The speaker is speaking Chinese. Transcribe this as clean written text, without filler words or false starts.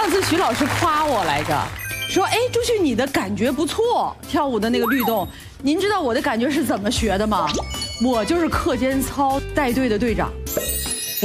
上次徐老师夸我来着，说哎，朱旭你的感觉不错，跳舞的那个律动。您知道我的感觉是怎么学的吗？我就是课间操带队的队长。